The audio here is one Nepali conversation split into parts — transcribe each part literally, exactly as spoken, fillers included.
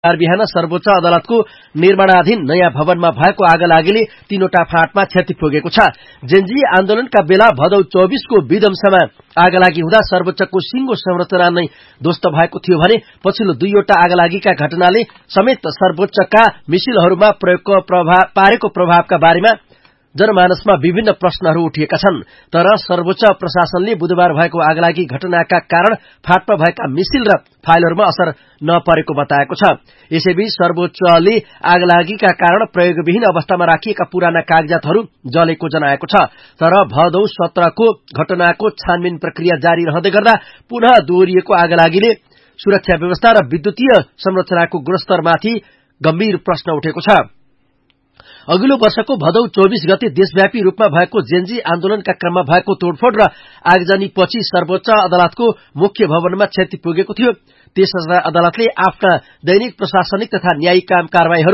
बिहान सर्वोच्च अदालतको निर्माणाधीन नयाँ भवनमा भएको आगलागीले तीनवटा फाँटमा क्षति पुगेको छ। जेनजी आन्दोलनका बेला भदौ चौबीसको विध्वंसमा आगलागी हुँदा सर्वोच्चको सिंगो संरचना नै ध्वस्त भएको थियो भने पछिल्लो दुईवटा आगलागीका घटनाले समेत सर्वोच्चका मिसिलहरूमा प्रयोगको प्रभाव पारेको प्रभावका बारेमा जनमानसमा विभिन्न प्रश्नहरू उठिएका छन्। तर सर्वोच्च प्रशासनले बुधबार भएको आगलागी घटनाका कारण फाँटमा भएका मिसिल र फाइलहरूमा असर नपरेको बताएको छ। यसैबीच सर्वोच्चले आगलागीका कारण प्रयोगविहीन अवस्थामा राखिएका पुराना कागजातहरू जलेको जनाएको छ। तर भदौ सत्रको घटनाको छानबिन प्रक्रिया जारी रहँदै गर्दा पुनः दोहोरिएको आगलागीले सुरक्षा व्यवस्था र विद्युतीय संरचनाको गुणस्तरमाथि गम्भीर प्रश्न उठेको छ। अघिल्लो वर्षको भदौ चौबीस गते देशव्यापी रूपमा भएको जेनजी आन्दोलनका क्रममा भएको तोडफोड र आगजनीपछि सर्वोच्च अदालतको मुख्य भवनमा क्षति पुगेको थियो। त्यस अदालतले आफ्ना दैनिक प्रशासनिक तथा न्यायिक काम कारवाहीहरू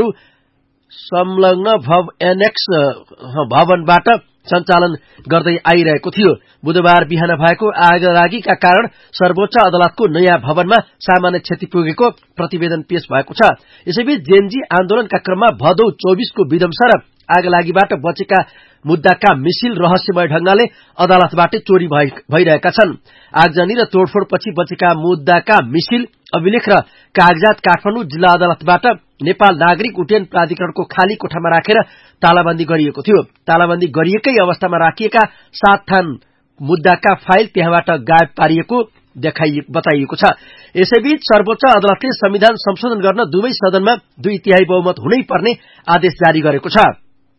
संलग्न भव एनेक्स भवनबाट सञ्चालन गर्दै आइरहेको थियो। बुधबार बिहान भएको आगलागीका कारण सर्वोच्च अदालतको नयाँ भवनमा सामान्य क्षति पुगेको प्रतिवेदन पेश भएको छ। यसैबीच जेनजी आन्दोलनका क्रममा भदौ चौबीसको विध्वंस र आगलागीबाट बचेका मुद्दाका मिसिल रहस्यमय ढंगले अदालतबाटै चोरी भइरहेका छन्। आगजनी र तोडफोडपछि बचेका मुद्दाका मिसिल, अभिलेख र कागजात काठमाडौँ जिल्ला अदालतबाट नेपाल नागरिक उड्डयन प्राधिकरणको खाली कोठामा राखेर तालाबन्दी गरिएको थियो। तालाबन्दी गरिएकै अवस्थामा राखिएका सात थान मुद्दाका फाइल त्यहाँबाट गायब पारिएको बताइएको छ। यसैबीच सर्वोच्च अदालतले संविधान संशोधन गर्न दुवै सदनमा दुई तिहाई बहुमत हुनै पर्ने आदेश जारी गरेको छ।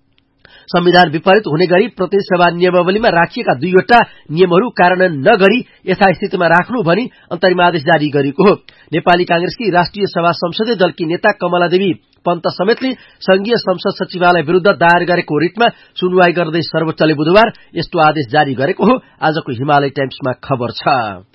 संविधान विपरीत हुने गरी प्रदेश सभा नियमावलीमा राखिएका दुईवटा नियमहरू कार्यान्वयन नगरी यथास्थितिमा राख्नु भनी अन्तरिम आदेश जारी गरेको हो। नेपाली कांग्रेसकी राष्ट्रिय सभा संसदीय दलकी नेता कमलादेवी पन्त समेतले संघीय संसद सचिवालय विरूद्ध दायर गरेको रिटमा सुनवाई गर्दै सर्वोच्चले बुधबार यस्तो आदेश जारी गरेको हो। आजको हिमालय टाइम्समा खबर छ।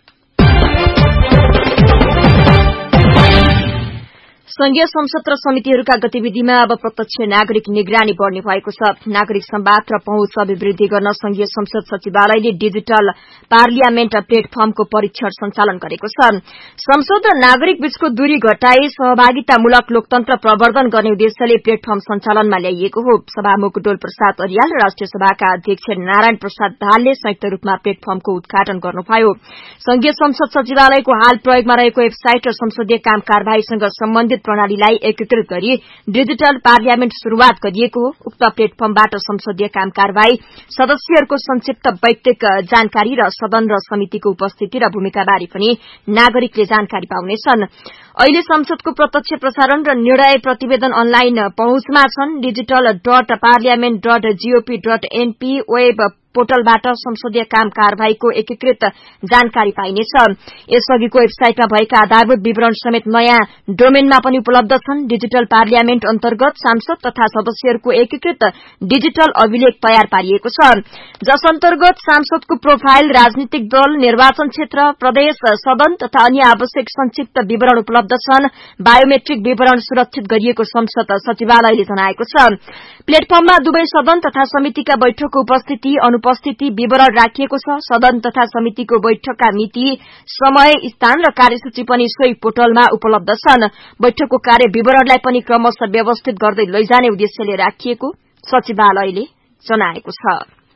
संघीय संसद र समितिहरूका गतिविधिमा अब प्रत्यक्ष नागरिक निगरानी बढ़ने भएको छ। नागरिक संवाद र पहुँच अभिवृद्धि गर्न संघीय संसद सचिवालयले डिजिटल पार्लियामेन्ट प्लेटफर्मको परीक्षण सञ्चालन गरेको छ। संसद र नागरिक बीचको दूरी घटाई सहभागितामूलक लोकतन्त्र प्रवर्धन गर्ने उद्देश्यले प्लेटफर्म सञ्चालनमा ल्याइएको हो। सभामुख डोल प्रसाद अरियाल र राष्ट्रिय सभाका अध्यक्ष नारायण प्रसाद दाहालले संयुक्त रूपमा प्लेटफर्मको उद्घाटन गर्नुभयो। संघीय संसद सचिवालयको हाल प्रयोगमा रहेको वेबसाइट र संसदीय काम कार्यवाहीसँग सम्बन्धित प्रणालीलाई एकीकृत गरी डिजिटल पार्लियामेन्ट शुरूआत गरिएको हो। उक्त प्लेटफर्मबाट संसदीय काम कार्यवाही, सदस्यहरूको संक्षिप्त वैयक्तिक जानकारी र सदन र समितिको उपस्थिति र भूमिकाबारे पनि नागरिकले जानकारी पाउनेछन्। अहिले संसदको प्रत्यक्ष प्रसारण र निर्णय प्रतिवेदन अनलाइन पहुँचमा छन्। Digital dot parliament dot GOP dot NP web पोर्टलबाट संसदीय काम कार्यवाहीको एकीकृत जानकारी पाइनेछ। यसअघिको वेबसाइटमा भएका आधारभूत विवरण समेत नयाँ डोमेनमा पनि उपलब्ध छन्। डिजिटल पार्लियामेन्ट अन्तर्गत सांसद तथा सदस्यहरूको एकीकृत डिजिटल अभिलेख तयार पारिएको छ, जस अन्तर्गत सांसदको प्रोफाइल, राजनीतिक दल, निर्वाचन क्षेत्र, प्रदेश, सदन तथा अन्य आवश्यक संक्षिप्त विवरण उपलब्ध छन्। बायोमेट्रिक विवरण सुरक्षित गरिएको संसद सचिवालयले जनाएको छ। प्लेटफर्ममा दुवै सदन तथा समितिका बैठकको उपस्थिति उपस्थिति विवरण राखिएको छ। सदन तथा समितिको बैठकका मिति, समय, स्थान र कार्यसूची पनि सोही पोर्टलमा उपलब्ध छन्। बैठकको कार्य विवरणलाई पनि क्रमशः व्यवस्थित गर्दै लैजाने उद्देश्यले राखिएको सचिवालयले जनाएको छ।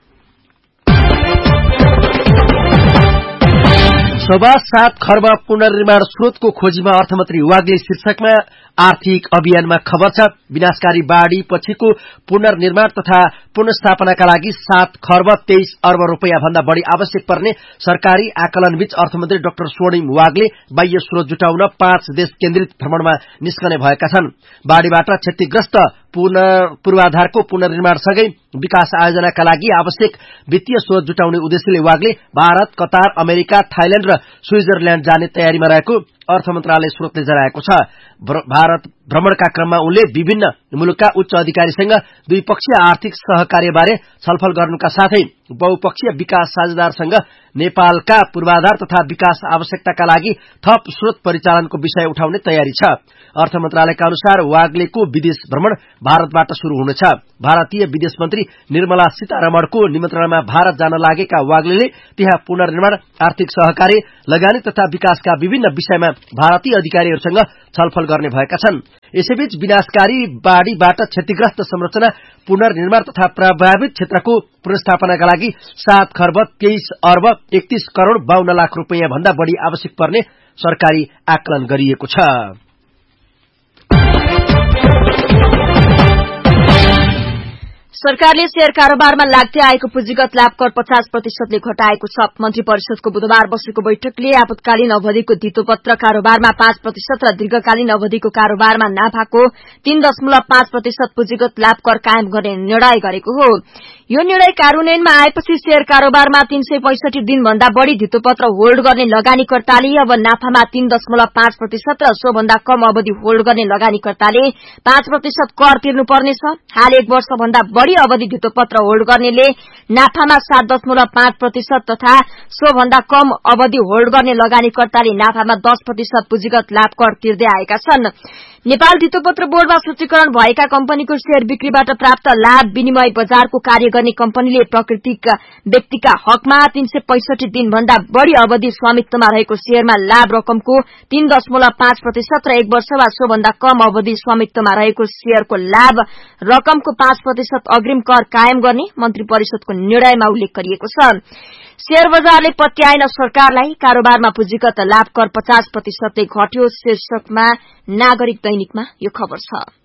सभा सात खर्ब पुनर्निर्माण स्रोतको खोजीमा अर्थमन्त्री वाग्ले शीर्षकमा आर्थिक अभियानमा खबर छ। विनाशकारी बाढ़ी पछिको पुनर्निर्माण तथा पुनर्स्थापनाका लागि सात खर्ब तेइस अर्ब रूपियाँ भन्दा बढ़ी आवश्यक पर्ने सरकारी आकलनबीच अर्थमन्त्री डाक्टर स्वर्णिम वाग्ले बाह्य स्रोत जुटाउन पाँच देश केन्द्रित भ्रमणमा निस्कने भएका छन्। बाढ़ीबाट क्षतिग्रस्त पूर्वाधारको पुनर्निर्माणसँगै विकास आयोजनाका लागि आवश्यक वित्तीय स्रोत जुटाउने उद्देश्यले Wagle Bharat, Qatar, America, Thailand र स्विजरल्याण्ड जाने तयारीमा रहेको अर्थ मन्त्रालय स्रोतले जनाएको छ। भारत भ्रमणका क्रममा उनले विभिन्न मुलुकका उच्च अधिकारीसँग द्विपक्षीय आर्थिक सहकार्यबारे छलफल गर्नुका साथै बहुपक्षीय विकास साझेदारसँग नेपालका पूर्वाधार तथा विकास आवश्यकताका लागि थप स्रोत परिचालनको विषय उठाउने तयारी छ। अर्थ मन्त्रालयका अनुसार वाग्लेको विदेश भ्रमण भारतबाट शुरू हुनेछ। भारतीय विदेश मन्त्री निर्मला सीतारमणको निमन्त्रणामा भारत जान लागेका वाग्लेले त्यहाँ पुनर्निर्माण, आर्थिक सहकार्य, लगानी तथा विकासका विभिन्न विषयमा भारतीय अधिकारीहरूसँग छलफल गर्ने भएका छन्। यसैबीच विनाशकारी बाढीबाट क्षतिग्रस्त संरचना पुनर्निर्माण तथा प्रभावित क्षेत्रको पुनर्स्थापनाका लागि सात खर्ब तेइस अर्ब एकतीस करोड़ बाहन्न लाख रुपियाँ भन्दा बढ़ी आवश्यक पर्ने सरकारी आकलन गरिएको छ। सरकारले शेयर कारोबारमा लाग्दै आएको पुँजीगत लाभ कर पचास प्रतिशतले घटाएको छ। मन्त्री परिषदको बुधबार बसेको बैठकले आपतकालीन अवधिको धितोपत्र कारोबारमा पाँच प्रतिशत र दीर्घकालीन अवधिको कारोबारमा नाफाको तीन दशमलव पाँच प्रतिशत पुँजीगत लाभ कर कायम गर्ने निर्णय गरेको हो। यो निर्णय कार्यान्वयनमा आएपछि शेयर कारोबारमा तीन सय पैंसठी दिन भन्दा बढ़ी धितोपत्र होल्ड गर्ने लगानीकर्ताले अब नाफामा तीन दशमलव पाँच प्रतिशत र सोभन्दा कम अवधि होल्ड गर्ने लगानीकर्ताले पाँच प्रतिशत कर तिर्नुपर्नेछ। हाल एक वर्ष भन्दा बढ़ी अवधि धितोपत्र होल्ड गर्नेले नाफामा सात दशमलव पाँच प्रतिशत तथा सोभन्दा कम अवधि होल्ड गर्ने लगानीकर्ताले नाफामा दस प्रतिशत पुँजीगत लाभ कर तिर्दै आएका छन्। नेपाल धितोपत्र बोर्डमा सूचीकरण भएका कम्पनीको शेयर बिक्रीबाट प्राप्त लाभ विनिमय बजारको कार्य गर्ने कम्पनीले प्राकृतिक व्यक्तिका हकमा तीन सय पैंसठी दिन भन्दा बढ़ी अवधि स्वामित्वमा रहेको शेयरमा लाभ रकमको तीन दशमलव पाँच प्रतिशत र एक वर्ष वा सोभन्दा कम अवधि स्वामित्वमा रहेको शेयरको लाभ रकमको पाँच प्रतिशत अग्रिम कर कायम गर्ने मन्त्री परिषदको निर्णयमा उल्लेख गरिएको छ। शेयर बजारले पत्याएन सरकारलाई, कारोबारमा पुँजीगत लाभ कर पचास प्रतिशतले घट्यो शीर्षकमा नागरिक दैनिकमा यो खबर छ।